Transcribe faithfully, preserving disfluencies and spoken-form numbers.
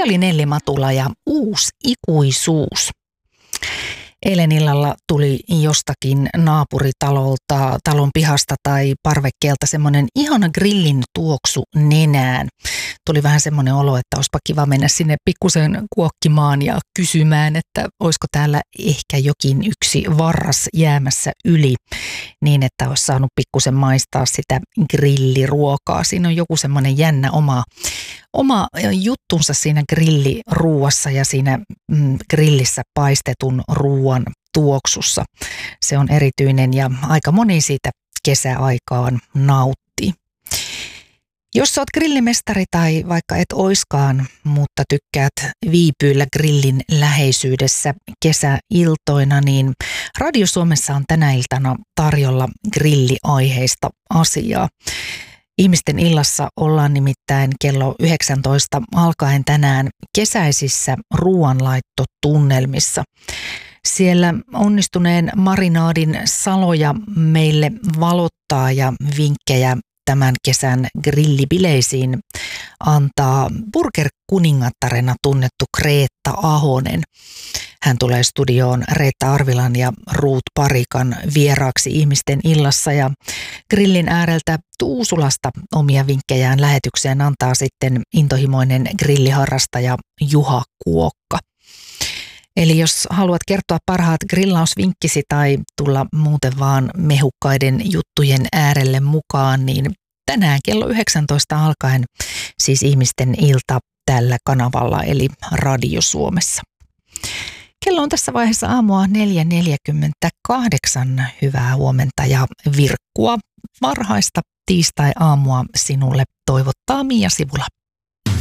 Se oli Nelli Matula ja Uusi ikuisuus. Eilen illalla tuli jostakin naapuritalolta, talon pihasta tai parvekkeelta semmoinen ihana grillin tuoksu nenään. Tuli vähän semmoinen olo, että olisipa kiva mennä sinne pikkusen kuokkimaan ja kysymään, että olisiko täällä ehkä jokin yksi varras jäämässä yli, niin että olisi saanut pikkusen maistaa sitä grilliruokaa. Siinä on joku semmoinen jännä oma, oma juttunsa siinä grilliruuassa ja siinä mm, grillissä paistetun ruuan tuoksussa. Se on erityinen ja aika moni siitä kesäaikaan nauttii. Jos olet grillimestari tai vaikka et oiskaan, mutta tykkäät viipyillä grillin läheisyydessä kesäiltoina, niin Radio Suomessa on tänä iltana tarjolla grilliaiheista asiaa. Ihmisten illassa ollaan nimittäin kello yhdeksäntoista alkaen tänään kesäisissä ruoanlaittotunnelmissa. Siellä onnistuneen marinaadin saloja meille valottaa ja vinkkejä tämän kesän grillibileisiin antaa burger-kuningattarena tunnettu Kreetta Ahonen. Hän tulee studioon Reetta Arvilan ja Ruut Parikan vieraaksi ihmisten illassa ja grillin ääreltä Tuusulasta omia vinkkejään lähetykseen antaa sitten intohimoinen grilliharrastaja Juha Kuokka. Eli jos haluat kertoa parhaat grillausvinkkisi tai tulla muuten vaan mehukkaiden juttujen äärelle mukaan, niin tänään kello yhdeksäntoista alkaen siis ihmisten ilta tällä kanavalla eli Radio Suomessa. Kello on tässä vaiheessa aamua neljä neljäkymmentäkahdeksan. Hyvää huomenta ja virkkua varhaista tiistai-aamua sinulle toivottaa Mia Sivula.